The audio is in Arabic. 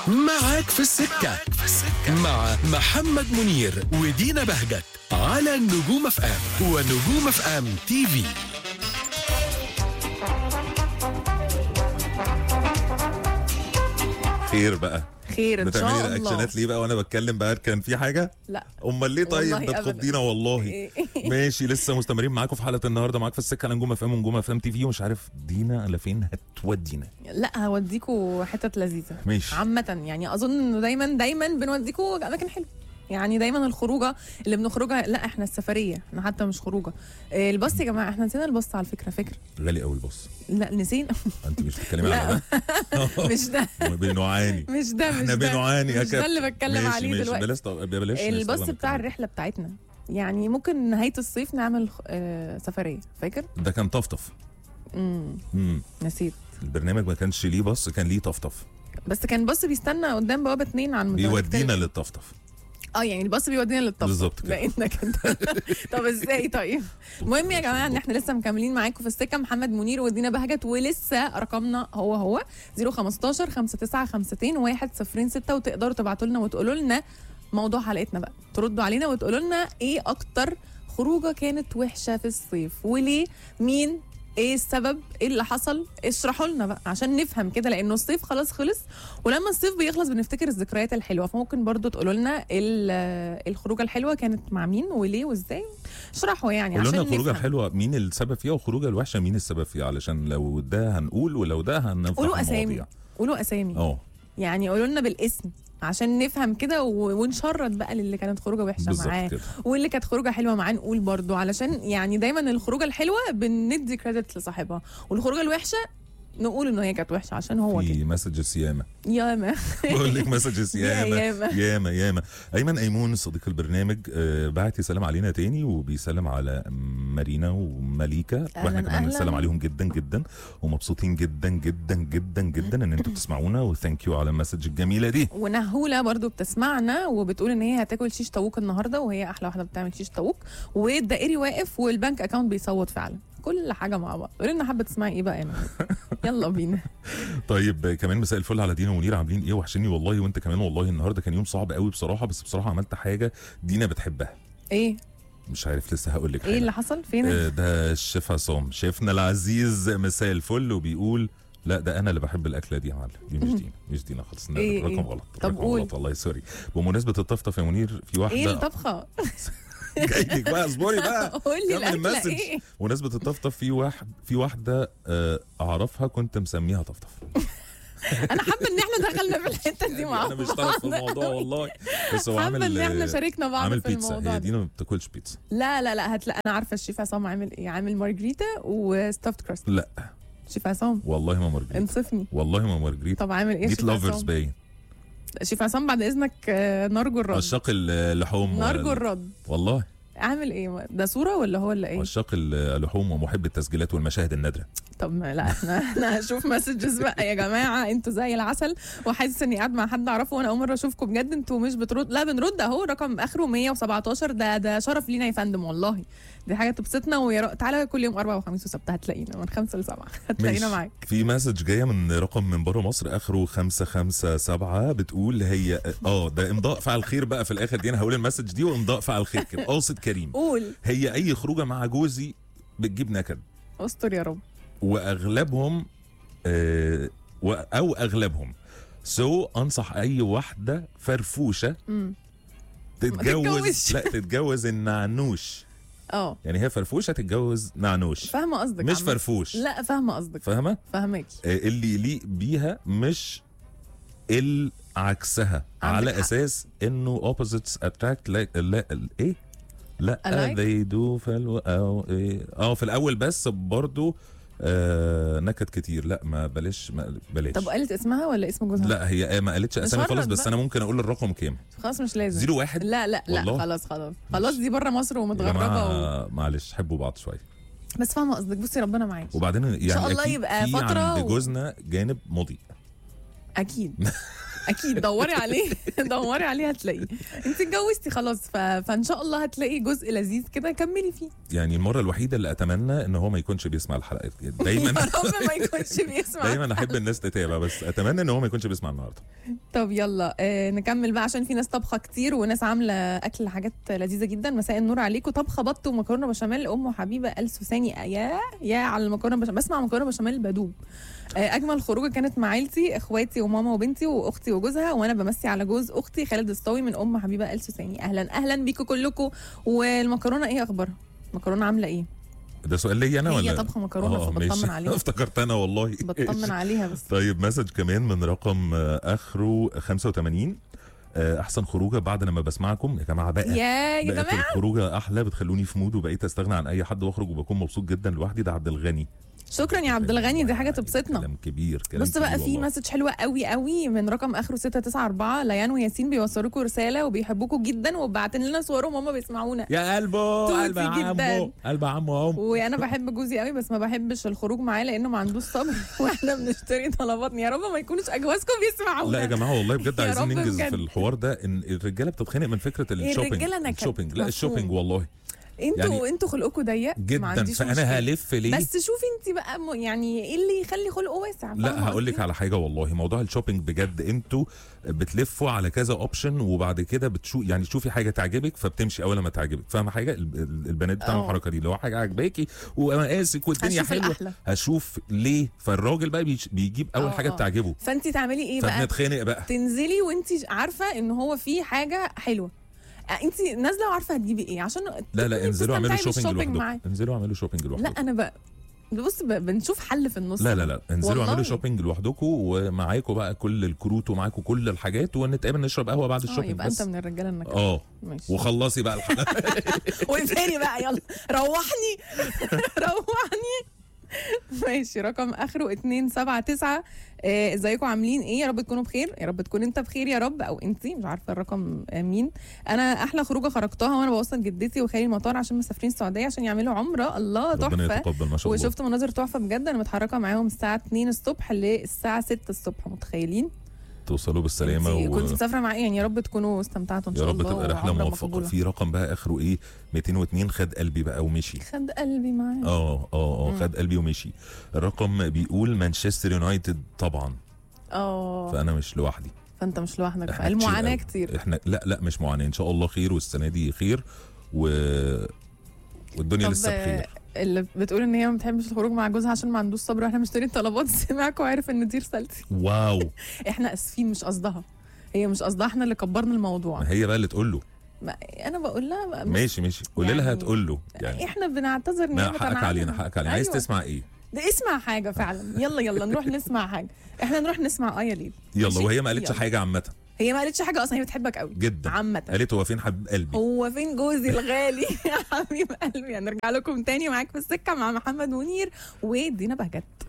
معاك في السكة مع محمد منير ودينا بهجت على نجوم اف ام ونجوم اف ام تي في. خير بقى، خير ان شاء الله. بتعملي رياكشنات ليه بقى وانا بتكلم بقى؟ كان في حاجه؟ لا امال ليه؟ طيب والله بتخضينا والله. ماشي، لسه مستمرين معاكم في حلقه النهارده معاك في السكه على نجوم اف ام ونجوم اف ام تي في. ومش عارف دينا على فين هتودينا. لا هوديكوا حتت لذيذه ماشي. عامه، يعني اظن انه دايما بنوديكوا اماكن حلوه. يعني دايما الخروجه اللي بنخرجها، لا احنا السفريه، احنا حتى مش خروجه. الباص يا جماعه، احنا نسينا الباص على فكره. غالي قوي الباص. لا نسينا. انت مش بتتكلمي على ده؟ مش ده بنعاني. احنا بنعاني مش ده اللي بتكلم عليه دلوقتي. بلاش الباص بتاع الرحله بتاعتنا. يعني ممكن نهايه الصيف نعمل سفريه، فاكر؟ ده كان طفطف. نسيت. البرنامج ما كانش ليه باص، كان ليه طفطف. بس كان باص بيستنى قدام بوابه 2 على المدرج بيودينا للطفطف. يعني الباص بيودينا للطفطف بالظبط كده. لقيتنا كده. طب ازاي؟ طيب المهم يا جماعه ان احنا لسه مكملين معاكم في السكه، محمد منير ودينا بهجت، ولسه رقمنا هو 015 5952 106. وتقدروا تبعتوا لنا وتقولوا لنا موضوع حلقتنا بقى، تردوا علينا وتقولوا لنا ايه اكتر خروجه كانت وحشه في الصيف وليه، مين، ايه السبب، ايه اللي حصل. اشرحوا لنا بقى عشان نفهم كده، لانه الصيف خلاص خلص، ولما الصيف بيخلص بنفتكر الذكريات الحلوه. فممكن برضو تقولوا لنا الخروجه الحلوه كانت مع مين وليه وازاي. اشرحوا يعني عشان قولوا لنا الخروجه نفهم. الحلوه مين السبب فيها، والخروجه الوحشه مين السبب فيها، علشان لو ده هنقول ولو ده هنفتح قولوا اسامي، المواضيع. قولوا اسامي. يعني قولوا لنا بالاسم عشان نفهم كده ونشرد بقى للي كانت خروجه وحشه معاه كده. واللي كانت خروجه حلوه معاه نقول برضو، علشان يعني دايما الخروجه الحلوه بندي كريدت لصاحبها، والخروجه الوحشه نقول انه هي كانت وحشه عشان هو كده. في مسجز ياما بقول لك مسجز ياما. ايمن ايمون صديق البرنامج بعت يسلم علينا تاني، وبيسلم على مارينا ومليكه، واحنا كمان بنسلم عليهم جدا جدا، ومبسوطين جدا جدا جدا جدا ان انتوا بتسمعونا، وثانك يو على المسج الجميله دي. ونهوله برضو بتسمعنا وبتقول ان هي هتاكل شيش طاووق النهارده، وهي احلى واحده بتعمل شيش طاووق، والدائري واقف والبنك اكاونت بيصوت فعلا، كل حاجه مع بعض. قولي لنا حابه تسمعي ايه بقى؟ يلا بينا. طيب كمان مساء الفل على دينا ومنير، عاملين ايه؟ وحشني والله، وانت كمان والله. النهارده كان يوم صعب قوي بصراحه، بس بصراحه عملت حاجه دينا بتحبها. ايه؟ مش عارف لسه هقول لك ايه اللي حصل؟ فين؟ ده الشيف عصام شيفنا العزيز، مساء الفل، وبيقول لا ده انا اللي بحب الاكله دي يا معلم. دي مش دينا خالص. إيه رقم غلط. طب قول. والله سوري. بمناسبه الطفطف يا منير، في واحده ايه الطبخه؟ جاي لك بقى، اصبري بقى. قول لي الاكله ايه؟ بمناسبه الطفطف، في واحده اعرفها كنت مسميها طفطف. انا حابه ان احنا دخلنا في الحته دي مع بعض. انا مش طرف في الموضوع والله، بس هو عامل ان احنا شاركنا بعض في بيتزا. الموضوع. هي دينا ما بتاكلش بيتزا. لا هتلاقي انا عارفه الشيف عصام عامل ايه، عامل مارجريتا وستافت كراست. لا شيف عصام والله ما مارجريتا. انصفني. والله ما مارجريتا. طب عامل ايه جيت لافرز باين. شيف عصام بعد اذنك، نرجو الرد. عشاق اللحوم. نرجو الرد والله. عامل ايه ده؟ صوره ولا هو اللي ايه؟ عشاق اللحوم ومحب التسجيلات والمشاهد النادره. طب لا احنا هشوف مسجز بقى يا جماعه. انتوا زي العسل، وحاسس اني قاعد مع حد اعرفه وانا اول مره اشوفكم بجد. انتوا مش بترد. لا بنرد اهو، رقم اخره 117. ده شرف لينا يا فندم والله، دي حاجه تبسطنا. تعالى كل يوم 4 وخميس وسبت هتلاقينا من 5 ل7 هتلاقينا معاك. في مسج جايه من رقم من بره مصر اخره 557 بتقول هي ده امضاء فعل خير بقى في الاخر دي. انا هقول المسج دي وامضاء فعل خير كده. قاصد كريم. قول. هي اي خروجه مع جوزي بتجيب نكد، استر يا رب. واغلبهم او اغلبهم انصح اي واحده فرفوشه تتجوز. لا تتجوز النعنوش. يعني هي فرفوشه تتجوز نعنوش. فاهمه قصدك. مش فرفوش. لا فاهمه قصدك. فاهمه؟ فاهمك. اللي يليق بيها مش عكسها، على اساس انه opposites attract. لا ايه؟ لا they do في الاول بس برضو نكد كتير. لا ما بلاش. طب قالت اسمها ولا اسم جوزها؟ لا هي ما قالتش اسامي خالص، بس انا ممكن اقول الرقم كام. خلاص مش لازم. 01. لا خلاص دي بره مصر ومتغربه معلش حبوا بعض شويه. بس فاهمه قصدك. بصي ربنا معاكي. وبعدين يعني ان شاء الله يبقى فتره عند جوزنا جانب مضيء اكيد. اكيد دوري عليه دوري عليه هتلاقيه. انت اتجوزتي خلاص فان شاء الله هتلاقي جزء لذيذ كده كملي فيه. يعني المره الوحيده اللي اتمنى ان هو ما يكونش بيسمع الحلقات دايما يا رب ما يكونش بيسمع. دايما احب الناس تتابع، بس اتمنى ان هو ما يكونش بيسمع النهارده. طب يلا نكمل بقى عشان في ناس طبخه كتير وناس عامله اكل حاجات لذيذه جدا. مساء النور عليكم. طبخه بط ومكرونه بشاميل ام حبيبه السوساني. يا على المكرونه بشاميل، بسمع مكرونه بشاميل بدوب. اجمل خروجه كانت مع عيلتي، اخواتي وماما وبنتي واختي وجوزها، وانا بمسي على جوز اختي خالد الصاوي من ام حبيبه السوساني. اهلا اهلا بيكم كلكم. والمكرونه ايه اخبارها؟ المكرونه عامله ايه؟ ده سؤال لي انا ولا هي طبخه مكرونه فبطمن عليها. افتكرت انا والله بطمن عليها بس. طيب مسج كمان من رقم اخره 85. احسن خروجه بعد لما بسمعكم يا جماعه بقى. يا بقت جماعه الخروجه احلى، بتخلوني في مود وبقيت استغنى عن اي حد واخرج وبكون مبسوط جدا لوحدي. ده عبد الغني. شكرا يا عبد الغني، دي حاجه تبسطنا. كلام كبير. كلام بص بقى كبير في والله. مسج حلوه قوي قوي من رقم اخره 694. ليان وياسين بيوصلوكوا رساله وبيحبوكوا جدا وبعتين لنا صورهم وهم بيسمعونا. يا قلبه قلب توتي جداً. عمو قلب عمو. وانا بحب جوزي قوي بس ما بحبش الخروج معاه لانه ما عندوش صبر واحنا بنشتري طلباتنا. يا رب ما يكونوش اجوازكم بيسمعونا. لا يا جماعه والله بجد يا عايزين رب ننجز بجد. في الحوار ده. ان الرجاله بتتخانق من فكره الشوبينج. الرجالة نكد. الشوبينج لا مفهوم. الشوبينج والله انتوا خلقكم ضيق ما جدا. عنديش فانا مشكلة. هلف ليه؟ بس شوفي انت بقى يعني ايه اللي يخلي خلقه واسع؟ لا هقول لك على حاجه والله. موضوع الشوبينج بجد انتوا بتلفوا على كذا اوبشن وبعد كده يعني تشوفي حاجه تعجبك فبتمشي اول ما تعجبك. فاهمه حاجه؟ البنات بتعمل الحركه دي. لو حاجه عجباكي ومقاسك والدنيا حلوه هشوف ليه. فالراجل بقى بيجيب اول حاجه بتعجبه. فانت تعملي ايه بقى؟ فبنتخانق بقى. تنزلي وانت عارفه ان هو في حاجه حلوه. انت نازله وعارفه هتجيبي ايه عشان لا انزلوا اعملوا شوبينج لوحدكم. معاه. انزلوا اعملوا شوبينج لوحدكم. لا انا بقى بص بنشوف حل في النص. لا انزلوا والله. اعملوا شوبينج لوحدكم ومعاكم بقى كل الكروت ومعاكم كل الحاجات ونتقابل نشرب قهوه بعد الشوبينج. يبقى بس انت من الرجاله النكد. ماشي وخلصي بقى الحلقه. وانفري بقى يلا روحني روحني. ماشي. رقم اخره 279. ازيكم عاملين ايه؟ يا رب تكونوا بخير. يا رب تكون انت بخير يا رب او انتي، مش عارفه الرقم مين. انا احلى خروجه خرجتها وانا بوصل جدتي وخالي المطار عشان مسافرين السعوديه عشان يعملوا عمره. الله ربنا تحفه. يتقبل ما شاء الله. وشفت مناظر تحفه بجد. انا متحركه معاهم الساعه 2 الصبح للساعه 6 الصبح. متخيلين؟ توصلوا بالسلامه. كنت مسافره معايا يعني. يا رب تكونوا استمتعتوا ان شاء الله. يا رب تبقى رحله موفقه. في رقم بقى اخره ايه 202. خد قلبي بقى ومشي. خد قلبي معاه. خد قلبي ومشي. الرقم بيقول مانشستر يونايتد طبعا. فانا مش لوحدي. فانت مش لوحدك. المعاناه كتير. احنا لا مش معاناه. ان شاء الله خير والسنه دي خير والدنيا لسه بخير. اللي بتقول ان هي ما بتحبش الخروج مع جوزها عشان ما عندوش صبر واحنا مشترين طلبات سمعك وعارف ان دي رسالتي. واو. احنا اسفين مش قصدها. هي مش قصدها، احنا اللي كبرنا الموضوع. ما هي بقى اللي تقول له. انا بقول لها ماشي قولي يعني لها تقول له. يعني احنا بنعتذر ان هي حقك علينا. أيوة. عايز تسمع ايه؟ ده اسمع حاجه فعلا. يلا نروح نسمع حاجه. احنا نروح نسمع يا ليل. يلا. وهي ما قالتش حاجه عامه. هي ما قالتش حاجه اصلا. هي بتحبك قوي جدا عامه. قالت هو فين حبيب قلبي؟ هو فين جوزي الغالي يا حبيب قلبي. هنرجع لكم تاني معاك في السكه مع محمد منير ودينا بهجت.